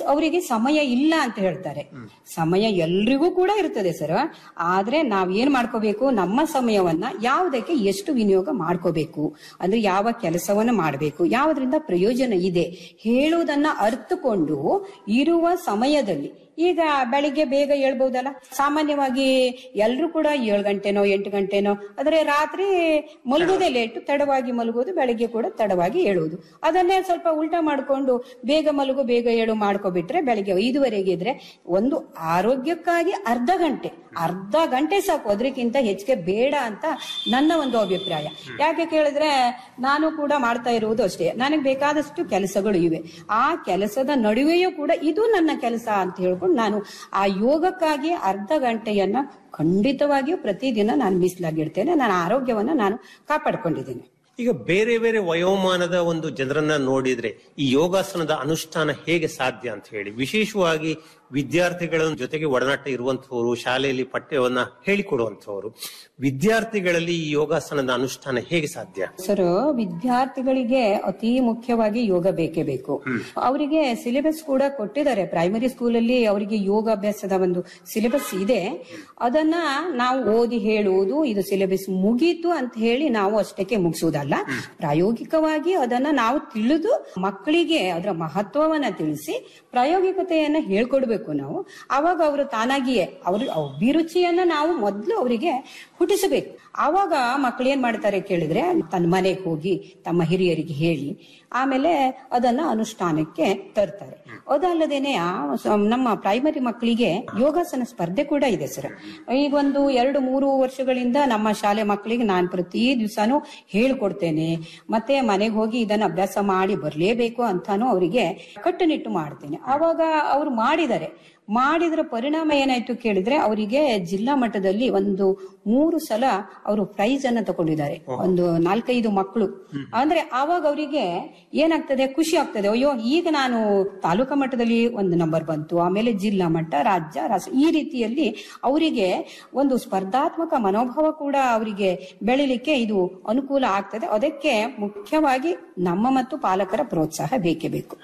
ಅವರಿಗೆ ಸಮಯ ಇಲ್ಲ ಅಂತ ಹೇಳ್ತಾರೆ. ಸಮಯ ಎಲ್ರಿಗೂ ಕೂಡ ಇರ್ತದೆ ಸರ್. ಆದ್ರೆ ನಾವ್ ಏನ್ ಮಾಡ್ಕೋಬೇಕು, ನಮ್ಮ ಸಮಯವನ್ನ ಯಾವುದಕ್ಕೆ ಎಷ್ಟು ವಿನಿಯೋಗ ಮಾಡ್ಕೋಬೇಕು, ಅಂದ್ರೆ ಯಾವ ಕೆಲಸವನ್ನ ಮಾಡ್ಬೇಕು, ಯಾವ್ದ್ರಿಂದ ಪ್ರಯೋಜನ ಇದೆ ಹೇಳುವುದನ್ನ ಅರ್ಥಕೊಂಡು ಇರುವ ಸಮಯದಲ್ಲಿ. ಈಗ ಬೆಳಿಗ್ಗೆ ಬೇಗ ಹೇಳ್ಬಹುದಲ್ಲ, ಸಾಮಾನ್ಯವಾಗಿ ಎಲ್ರು ಕೂಡ 7 ಗಂಟೆನೋ 8 ಗಂಟೆನೋ, ಆದ್ರೆ ರಾತ್ರಿ ಮಲಗೋದೇ ಲೇಟು, ತಡವಾಗಿ ಮಲಗೋದು, ಬೆಳಿಗ್ಗೆ ಕೂಡ ತಡವಾಗಿ ಹೇಳುವುದು. ಅದನ್ನೇ ಸ್ವಲ್ಪ ಉಲ್ಟಾ ಮಾಡ್ಕೊಂಡು ಬೇಗ ಮಲಗು ಬೇಗ ಹೇಳು ಮಾಡ್ಕೊಬಿಟ್ರೆ ಬೆಳಿಗ್ಗೆ 5ವರೆಗೆ ಇದ್ರೆ ಒಂದು ಆರೋಗ್ಯಕ್ಕಾಗಿ ಅರ್ಧ ಗಂಟೆ ಸಾಕು, ಅದಕ್ಕಿಂತ ಹೆಚ್ಚಿಗೆ ಬೇಡ ಅಂತ ನನ್ನ ಒಂದು ಅಭಿಪ್ರಾಯ. ಯಾಕೆ ಕೇಳಿದ್ರೆ ನಾನು ಕೂಡ ಮಾಡ್ತಾ ಇರುವುದು ಅಷ್ಟೇ, ನನಗೆ ಬೇಕಾದಷ್ಟು ಕೆಲಸಗಳು ಇವೆ. ಆ ಕೆಲಸದ ನಡುವೆಯೂ ಕೂಡ ಇದು ನನ್ನ ಕೆಲಸ ಅಂತ ಹೇಳ್ಕೊಂಡು ನಾನು ಆ ಯೋಗಕ್ಕಾಗಿ ಅರ್ಧ ಗಂಟೆಯನ್ನ ಖಂಡಿತವಾಗಿಯೂ ಪ್ರತಿದಿನ ನಾನು ಮೀಸಲಾಗಿಡ್ತೇನೆ. ನನ್ನ ಆರೋಗ್ಯವನ್ನ ನಾನು ಕಾಪಾಡ್ಕೊಂಡಿದ್ದೇನೆ. ಈಗ ಬೇರೆ ಬೇರೆ ವಯೋಮಾನದ ಒಂದು ಜನರನ್ನ ನೋಡಿದ್ರೆ ಈ ಯೋಗಾಸನದ ಅನುಷ್ಠಾನ ಹೇಗೆ ಸಾಧ್ಯ ಅಂತ ಹೇಳಿ, ವಿಶೇಷವಾಗಿ ವಿದ್ಯಾರ್ಥಿಗಳ ಜೊತೆಗೆ ಒಡನಾಟ ಇರುವಂತವರು, ಶಾಲೆಯಲ್ಲಿ ಪಠ್ಯವನ್ನ ಹೇಳಿಕೊಡುವಂತವರು, ವಿದ್ಯಾರ್ಥಿಗಳಲ್ಲಿ ಈ ಯೋಗಾಸನದ ಅನುಷ್ಠಾನ ಹೇಗೆ ಸಾಧ್ಯ? ಸರ್, ವಿದ್ಯಾರ್ಥಿಗಳಿಗೆ ಅತಿ ಮುಖ್ಯವಾಗಿ ಯೋಗ ಬೇಕೇ ಬೇಕು. ಅವರಿಗೆ ಸಿಲೆಬಸ್ ಕೂಡ ಕೊಟ್ಟಿದ್ದಾರೆ. ಪ್ರೈಮರಿ ಸ್ಕೂಲಲ್ಲಿ ಅವರಿಗೆ ಯೋಗಾಭ್ಯಾಸದ ಒಂದು ಸಿಲೆಬಸ್ ಇದೆ. ಅದನ್ನ ನಾವು ಓದಿ ಹೇಳುವುದು, ಇದು ಸಿಲೆಬಸ್ ಮುಗೀತು ಅಂತ ಹೇಳಿ ನಾವು ಅಷ್ಟಕ್ಕೆ ಮುಗಿಸುವುದಲ್ಲ. ಪ್ರಾಯೋಗಿಕವಾಗಿ ಅದನ್ನ ನಾವು ತಿಳಿದು ಮಕ್ಕಳಿಗೆ ಅದರ ಮಹತ್ವವನ್ನ ತಿಳಿಸಿ ಪ್ರಾಯೋಗಿಕತೆಯನ್ನ ಹೇಳ್ಕೊಡ್ಬೇಕು ನಾವು. ಅವಾಗ ಅವರು ತಾನಾಗಿಯೇ ಅವ್ರ ಅಭಿರುಚಿಯನ್ನ ನಾವು ಮೊದಲು ಅವರಿಗೆ ಹುಟ್ಟಿಸಬೇಕು. ಆವಾಗ ಮಕ್ಕಳು ಏನ್ ಮಾಡ್ತಾರೆ ಕೇಳಿದ್ರೆ, ತನ್ನ ಮನೆಗೆ ಹೋಗಿ ತಮ್ಮ ಹಿರಿಯರಿಗೆ ಹೇಳಿ ಆಮೇಲೆ ಅದನ್ನ ಅನುಷ್ಠಾನಕ್ಕೆ ತರ್ತಾರೆ. ಅದಲ್ಲದೇನೆ ನಮ್ಮ ಪ್ರೈಮರಿ ಮಕ್ಕಳಿಗೆ ಯೋಗಾಸನ ಸ್ಪರ್ಧೆ ಕೂಡ ಇದೆ ಸರ್. ಈಗ ಒಂದು 2-3 ವರ್ಷಗಳಿಂದ ನಮ್ಮ ಶಾಲೆ ಮಕ್ಕಳಿಗೆ ನಾನು ಪ್ರತಿ ದಿವಸನೂ ಹೇಳ್ಕೊಡ್ತೇನೆ. ಮತ್ತೆ ಮನೆಗೆ ಹೋಗಿ ಇದನ್ನ ಅಭ್ಯಾಸ ಮಾಡಿ ಬರ್ಲೇಬೇಕು ಅಂತಾನು ಅವರಿಗೆ ಕಟ್ಟುನಿಟ್ಟು ಮಾಡ್ತೇನೆ. ಆವಾಗ ಅವ್ರು ಮಾಡಿದ್ರ ಪರಿಣಾಮ ಏನಾಯ್ತು ಕೇಳಿದ್ರೆ, ಅವರಿಗೆ ಜಿಲ್ಲಾ ಮಟ್ಟದಲ್ಲಿ ಒಂದು 3 ಸಲ ಅವರು ಪ್ರೈಸ್ ಅನ್ನ ತಗೊಂಡಿದ್ದಾರೆ. ಒಂದು 4-5 ಮಕ್ಕಳು. ಅಂದ್ರೆ ಆವಾಗ ಅವರಿಗೆ ಏನಾಗ್ತದೆ, ಖುಷಿ ಆಗ್ತದೆ. ಅಯ್ಯೋ, ಈಗ ನಾನು ತಾಲೂಕಾ ಮಟ್ಟದಲ್ಲಿ ಒಂದು ನಂಬರ್ ಬಂತು, ಆಮೇಲೆ ಜಿಲ್ಲಾ ಮಟ್ಟ, ರಾಜ್ಯ, ರಾಷ್ಟ್ರ, ಈ ರೀತಿಯಲ್ಲಿ ಅವರಿಗೆ ಒಂದು ಸ್ಪರ್ಧಾತ್ಮಕ ಮನೋಭಾವ ಕೂಡ ಅವರಿಗೆ ಬೆಳಿಲಿಕ್ಕೆ ಇದು ಅನುಕೂಲ ಆಗ್ತದೆ. ಅದಕ್ಕೆ ಮುಖ್ಯವಾಗಿ ನಮ್ಮ ಮತ್ತು ಪಾಲಕರ ಪ್ರೋತ್ಸಾಹ ಬೇಕೇ ಬೇಕು.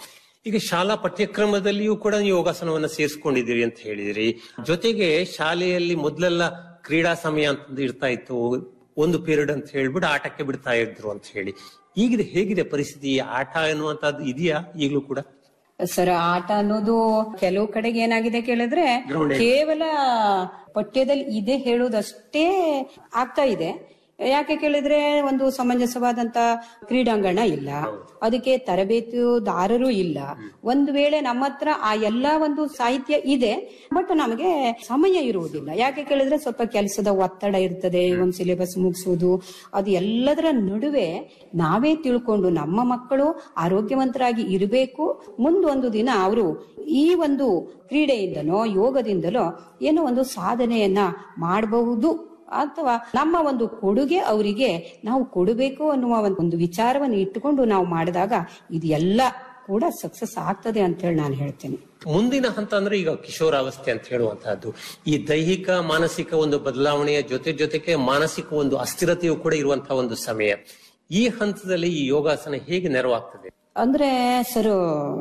ಈಗ ಶಾಲಾ ಪಠ್ಯಕ್ರಮದಲ್ಲಿಯೂ ಕೂಡ ಯೋಗಾಸನವನ್ನ ಸೇರಿಸ್ಕೊಂಡಿದ್ದೀರಿ ಅಂತ ಹೇಳಿದ್ರಿ. ಜೊತೆಗೆ ಶಾಲೆಯಲ್ಲಿ ಮೊದಲೆಲ್ಲ ಕ್ರೀಡಾ ಸಮಯ ಅಂತ ಇರ್ತಾ ಇತ್ತು, ಒಂದು ಪೀರಿಯಡ್ ಅಂತ ಹೇಳ್ಬಿಟ್ಟು ಆಟಕ್ಕೆ ಬಿಡ್ತಾ ಇದ್ರು ಅಂತ ಹೇಳಿ. ಈಗಿದೆ ಹೇಗಿದೆ ಪರಿಸ್ಥಿತಿ? ಆಟ ಎನ್ನುವಂತದ್ದು ಇದೆಯಾ ಈಗಲೂ ಕೂಡ? ಸರ್, ಆಟ ಅನ್ನೋದು ಕೆಲವು ಕಡೆಗೆ ಏನಾಗಿದೆ ಕೇಳಿದ್ರೆ ಕೇವಲ ಪಠ್ಯದಲ್ಲಿ ಇದೆ ಹೇಳುವುದಷ್ಟೇ ಆಗ್ತಾ ಇದೆ. ಯಾಕೆ ಕೇಳಿದ್ರೆ ಒಂದು ಸಮಂಜಸವಾದಂತ ಕ್ರೀಡಾಂಗಣ ಇಲ್ಲ, ಅದಕ್ಕೆ ತರಬೇತುದಾರರು ಇಲ್ಲ. ಒಂದು ವೇಳೆ ನಮ್ಮ ಹತ್ರ ಆ ಎಲ್ಲಾ ಒಂದು ಸಾಹಿತ್ಯ ಇದೆ, ಬಟ್ ನಮಗೆ ಸಮಯ ಇರುವುದಿಲ್ಲ. ಯಾಕೆ ಕೇಳಿದ್ರೆ ಸ್ವಲ್ಪ ಕೆಲಸದ ಒತ್ತಡ ಇರ್ತದೆ, ಒಂದು ಸಿಲೆಬಸ್ ಮುಗಿಸುವುದು, ಅದು ಎಲ್ಲದರ ನಡುವೆ ನಾವೇ ತಿಳ್ಕೊಂಡು ನಮ್ಮ ಮಕ್ಕಳು ಆರೋಗ್ಯವಂತರಾಗಿ ಇರಬೇಕು. ಮುಂದೊಂದು ದಿನ ಅವರು ಈ ಒಂದು ಕ್ರೀಡೆಯಿಂದನೋ ಯೋಗದಿಂದಲೋ ಏನೋ ಒಂದು ಸಾಧನೆಯನ್ನ ಮಾಡಬಹುದು, ಅಥವಾ ನಮ್ಮ ಒಂದು ಕೊಡುಗೆ ಅವರಿಗೆ ನಾವು ಕೊಡಬೇಕು ಅನ್ನುವ ಒಂದು ವಿಚಾರವನ್ನು ಇಟ್ಟುಕೊಂಡು ನಾವು ಮಾಡಿದಾಗ ಇದೆಲ್ಲ ಕೂಡ ಸಕ್ಸಸ್ ಆಗ್ತದೆ ಅಂತ ಹೇಳಿ ನಾನು ಹೇಳ್ತೇನೆ. ಮುಂದಿನ ಹಂತ ಅಂದ್ರೆ ಈಗ ಕಿಶೋರಾವಸ್ಥೆ ಅಂತ ಹೇಳುವಂತಹದ್ದು, ಈ ದೈಹಿಕ ಮಾನಸಿಕ ಒಂದು ಬದಲಾವಣೆಯ ಜೊತೆಗೆ ಮಾನಸಿಕ ಒಂದು ಅಸ್ಥಿರತೆಯು ಕೂಡ ಇರುವಂತಹ ಒಂದು ಸಮಯ. ಈ ಹಂತದಲ್ಲಿ ಈ ಯೋಗಾಸನ ಹೇಗೆ ನೆರವಾಗ್ತದೆ? ಅಂದ್ರೆ ಸರ್,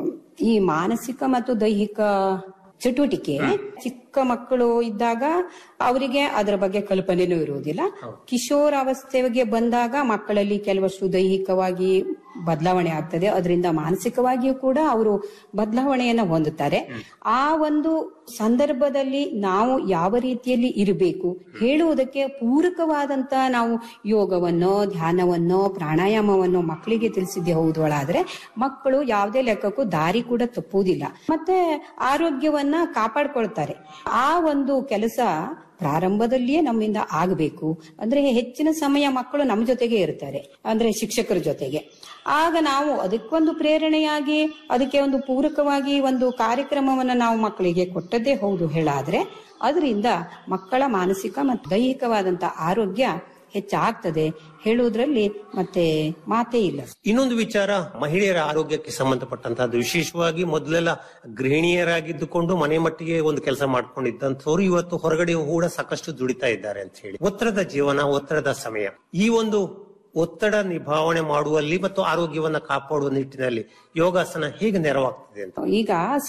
ಈ ಮಾನಸಿಕ ಮತ್ತು ದೈಹಿಕ ಚಟುವಟಿಕೆ ಚಿಕ್ಕ ಮಕ್ಕಳು ಇದ್ದಾಗ ಅವರಿಗೆ ಅದರ ಬಗ್ಗೆ ಕಲ್ಪನೆನೂ ಇರುವುದಿಲ್ಲ. ಕಿಶೋರಾವಸ್ಥೆಗೆ ಬಂದಾಗ ಮಕ್ಕಳಲ್ಲಿ ಕೆಲವಷ್ಟು ದೈಹಿಕವಾಗಿ ಬದಲಾವಣೆ ಆಗ್ತದೆ, ಅದರಿಂದ ಮಾನಸಿಕವಾಗಿಯೂ ಕೂಡ ಅವರು ಬದಲಾವಣೆಯನ್ನ ಹೊಂದುತ್ತಾರೆ. ಆ ಒಂದು ಸಂದರ್ಭದಲ್ಲಿ ನಾವು ಯಾವ ರೀತಿಯಲ್ಲಿ ಇರಬೇಕು ಹೇಳುವುದಕ್ಕೆ ಪೂರಕವಾದಂತ ನಾವು ಯೋಗವನ್ನೋ ಧ್ಯಾನವನ್ನೋ ಪ್ರಾಣಾಯಾಮವನ್ನೋ ಮಕ್ಕಳಿಗೆ ತಿಳಿಸಿದ್ದೆ ಹೌದೊಳಾದ್ರೆ ಮಕ್ಕಳು ಯಾವುದೇ ಲೆಕ್ಕಕ್ಕೂ ದಾರಿ ಕೂಡ ತಪ್ಪುವುದಿಲ್ಲ, ಮತ್ತೆ ಆರೋಗ್ಯವನ್ನ ಕಾಪಾಡ್ಕೊಳ್ತಾರೆ. ಆ ಒಂದು ಕೆಲಸ ಪ್ರಾರಂಭದಲ್ಲಿಯೇ ನಮ್ಮಿಂದ ಆಗಬೇಕು. ಅಂದ್ರೆ ಹೆಚ್ಚಿನ ಸಮಯ ಮಕ್ಕಳು ನಮ್ಮ ಜೊತೆಗೆ ಇರ್ತಾರೆ, ಅಂದ್ರೆ ಶಿಕ್ಷಕರ ಜೊತೆಗೆ. ಆಗ ನಾವು ಅದಕ್ಕೊಂದು ಪ್ರೇರಣೆಯಾಗಿ ಅದಕ್ಕೆ ಒಂದು ಪೂರಕವಾಗಿ ಒಂದು ಕಾರ್ಯಕ್ರಮವನ್ನ ನಾವು ಮಕ್ಕಳಿಗೆ ಕೊಟ್ಟದ್ದೇ ಹೌದು ಹೇಳಾದ್ರೆ ಅದರಿಂದ ಮಕ್ಕಳ ಮಾನಸಿಕ ಮತ್ತು ದೈಹಿಕವಾದಂತ ಆರೋಗ್ಯ ಹೆಚ್ಚಾಗ್ತದೆ ಹೇಳುವುದರಲ್ಲಿ ಮತ್ತೆ ಮಾತೇ ಇಲ್ಲ. ಇನ್ನೊಂದು ವಿಚಾರ, ಮಹಿಳೆಯರ ಆರೋಗ್ಯಕ್ಕೆ ಸಂಬಂಧಪಟ್ಟಂತಹದ್ದು. ವಿಶೇಷವಾಗಿ ಮೊದಲೆಲ್ಲ ಗೃಹಿಣಿಯರಾಗಿದ್ದುಕೊಂಡು ಮನೆ ಮಟ್ಟಿಗೆ ಒಂದು ಕೆಲಸ ಮಾಡ್ಕೊಂಡಿದ್ದಂಥವ್ರು ಇವತ್ತು ಹೊರಗಡೆ ಕೂಡ ಸಾಕಷ್ಟು ದುಡಿತಾ ಇದ್ದಾರೆ ಅಂತ ಹೇಳಿ. ಒತ್ತಡದ ಜೀವನ, ಒತ್ತಡದ ಸಮಯ, ಈ ಒಂದು ಒತ್ತಡ ನಿಭಾವಣೆ ಮಾಡುವಲ್ಲಿ ಮತ್ತು ಆರೋಗ್ಯವನ್ನ ಕಾಪಾಡುವ ನಿಟ್ಟಿನಲ್ಲಿ ಯೋಗಾಸನ ಹೇಗೆ ನೆರವಾಗ್ತದೆ ಅಂತ ಈಗ